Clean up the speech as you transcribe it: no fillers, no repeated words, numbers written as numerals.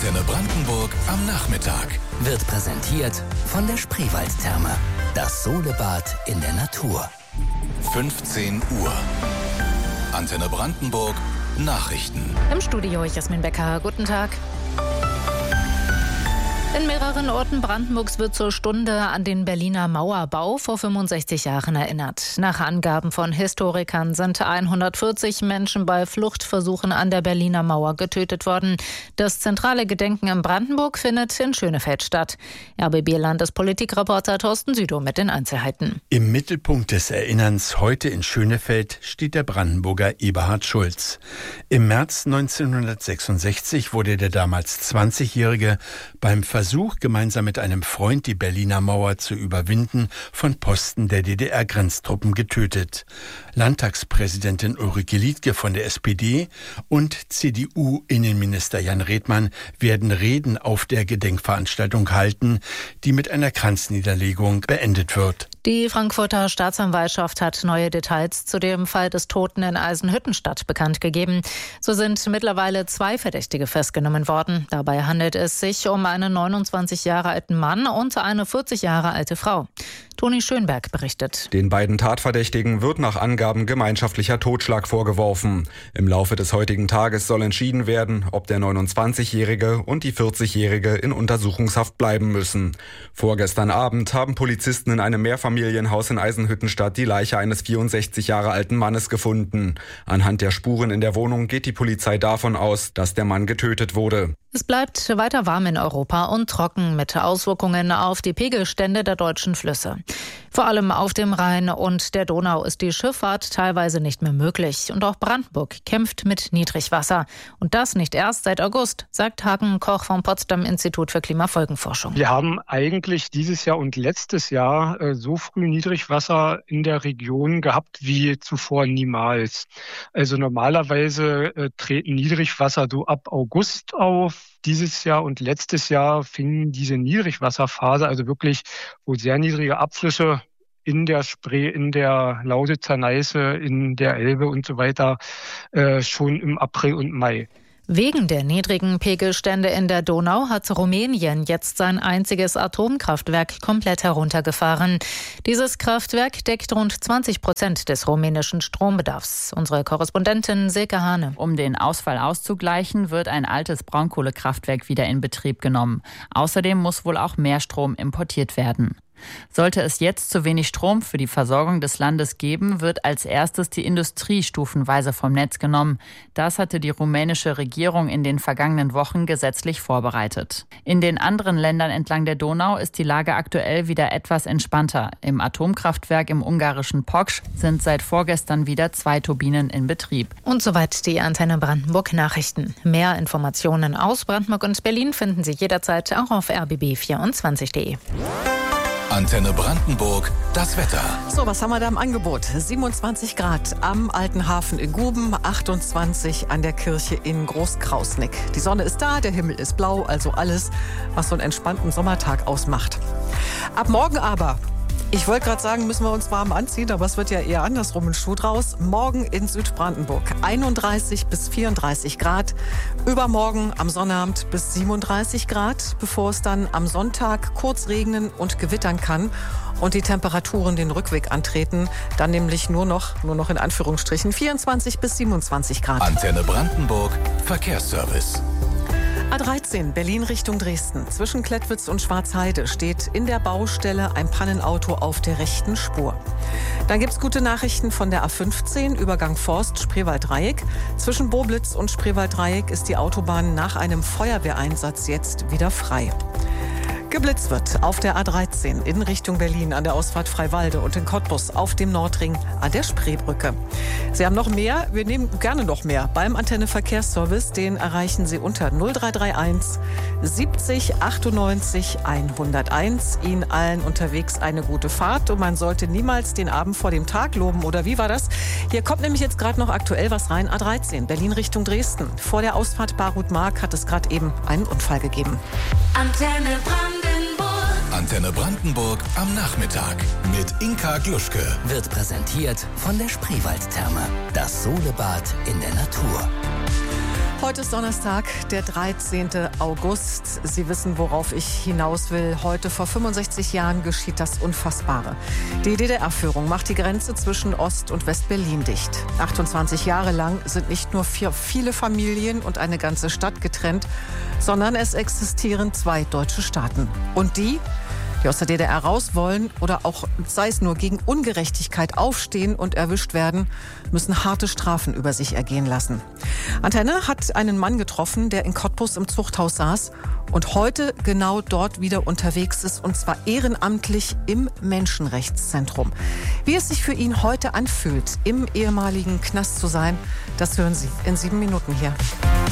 Antenne Brandenburg am Nachmittag. Wird präsentiert von der Spreewaldtherme. Das Solebad in der Natur. 15 Uhr. Antenne Brandenburg Nachrichten. Im Studio Jasmin Becker. Guten Tag. In mehreren Orten Brandenburgs wird zur Stunde an den Berliner Mauerbau vor 65 Jahren erinnert. Nach Angaben von Historikern sind 140 Menschen bei Fluchtversuchen an der Berliner Mauer getötet worden. Das zentrale Gedenken in Brandenburg findet in Schönefeld statt. RBB-Landespolitikreporter Thorsten Südow mit den Einzelheiten. Im Mittelpunkt des Erinnerns heute in Schönefeld steht der Brandenburger Eberhard Schulz. Im März 1966 wurde der damals 20-Jährige beim Versuch, gemeinsam mit einem Freund die Berliner Mauer zu überwinden, von Posten der DDR-Grenztruppen getötet. Landtagspräsidentin Ulrike Liedtke von der SPD und CDU-Innenminister Jan Redmann werden Reden auf der Gedenkveranstaltung halten, die mit einer Kranzniederlegung beendet wird. Die Frankfurter Staatsanwaltschaft hat neue Details zu dem Fall des Toten in Eisenhüttenstadt bekannt gegeben. So sind mittlerweile 2 Verdächtige festgenommen worden. Dabei handelt es sich um einen 29 Jahre alten Mann und eine 40 Jahre alte Frau. Toni Schönberg berichtet. Den beiden Tatverdächtigen wird nach Angaben gemeinschaftlicher Totschlag vorgeworfen. Im Laufe des heutigen Tages soll entschieden werden, ob der 29-Jährige und die 40-Jährige in Untersuchungshaft bleiben müssen. Vorgestern Abend haben Polizisten in einem Mehrfamilienhaus in Eisenhüttenstadt die Leiche eines 64 Jahre alten Mannes gefunden. Anhand der Spuren in der Wohnung geht die Polizei davon aus, dass der Mann getötet wurde. Es bleibt weiter warm in Europa und trocken mit Auswirkungen auf die Pegelstände der deutschen Flüsse. Vor allem auf dem Rhein und der Donau ist die Schifffahrt teilweise nicht mehr möglich. Und auch Brandenburg kämpft mit Niedrigwasser. Und das nicht erst seit August, sagt Hagen Koch vom Potsdam Institut für Klimafolgenforschung. Wir haben eigentlich dieses Jahr und letztes Jahr so früh Niedrigwasser in der Region gehabt wie zuvor niemals. Also normalerweise treten Niedrigwasser so ab August auf. Dieses Jahr und letztes Jahr fing diese Niedrigwasserphase, also wirklich, wo sehr niedrige Abflüsse in der Spree, in der Lausitzer Neiße, in der Elbe und so weiter, schon im April und Mai. Wegen der niedrigen Pegelstände in der Donau hat Rumänien jetzt sein einziges Atomkraftwerk komplett heruntergefahren. Dieses Kraftwerk deckt rund 20% des rumänischen Strombedarfs. Unsere Korrespondentin Silke Hane. Um den Ausfall auszugleichen, wird ein altes Braunkohlekraftwerk wieder in Betrieb genommen. Außerdem muss wohl auch mehr Strom importiert werden. Sollte es jetzt zu wenig Strom für die Versorgung des Landes geben, wird als erstes die Industrie stufenweise vom Netz genommen. Das hatte die rumänische Regierung in den vergangenen Wochen gesetzlich vorbereitet. In den anderen Ländern entlang der Donau ist die Lage aktuell wieder etwas entspannter. Im Atomkraftwerk im ungarischen Poksch sind seit vorgestern wieder 2 Turbinen in Betrieb. Und soweit die Antenne Brandenburg Nachrichten. Mehr Informationen aus Brandenburg und Berlin finden Sie jederzeit auch auf rbb24.de. Antenne Brandenburg, das Wetter. So, was haben wir da im Angebot? 27 Grad am Alten Hafen in Guben, 28 an der Kirche in Großkrausnick. Die Sonne ist da, der Himmel ist blau, also alles, was so einen entspannten Sommertag ausmacht. Ab morgen aber, ich wollte gerade sagen, müssen wir uns warm anziehen, aber es wird ja eher andersrum ein Schuh draus. Morgen in Südbrandenburg 31 bis 34 Grad. Übermorgen am Sonnabend bis 37 Grad, bevor es dann am Sonntag kurz regnen und gewittern kann und die Temperaturen den Rückweg antreten. Dann nämlich nur noch in Anführungsstrichen 24 bis 27 Grad. Antenne Brandenburg, Verkehrsservice. A13 Berlin Richtung Dresden. Zwischen Klettwitz und Schwarzheide steht in der Baustelle ein Pannenauto auf der rechten Spur. Dann gibt's gute Nachrichten von der A15, Übergang Forst, Spreewald-Dreieck. Zwischen Boblitz und Spreewald-Dreieck ist die Autobahn nach einem Feuerwehreinsatz jetzt wieder frei. Geblitzt wird auf der A13 in Richtung Berlin an der Ausfahrt Freiwalde und in Cottbus auf dem Nordring an der Spreebrücke. Sie haben noch mehr, wir nehmen gerne noch mehr beim Antenne Verkehrsservice. Den erreichen Sie unter 0331 70 98 101. Ihnen allen unterwegs eine gute Fahrt und man sollte niemals den Abend vor dem Tag loben, oder wie war das? Hier kommt nämlich jetzt gerade noch aktuell was rein. A13 Berlin Richtung Dresden. Vor der Ausfahrt Barut-Mark hat es gerade eben einen Unfall gegeben. Antenne Brandenburg am Nachmittag mit Inka Gluschke. Wird präsentiert von der Spreewaldtherme. Das Solebad in der Natur. Heute ist Donnerstag, der 13. August. Sie wissen, worauf ich hinaus will. Heute vor 65 Jahren geschieht das Unfassbare. Die DDR-Führung macht die Grenze zwischen Ost- und West-Berlin dicht. 28 Jahre lang sind nicht nur viele Familien und eine ganze Stadt getrennt, sondern es existieren 2 deutsche Staaten. Und die aus der DDR raus wollen oder auch, sei es nur gegen Ungerechtigkeit, aufstehen und erwischt werden, müssen harte Strafen über sich ergehen lassen. Antenne hat einen Mann getroffen, der in Cottbus im Zuchthaus saß und heute genau dort wieder unterwegs ist, und zwar ehrenamtlich im Menschenrechtszentrum. Wie es sich für ihn heute anfühlt, im ehemaligen Knast zu sein, das hören Sie in 7 Minuten hier.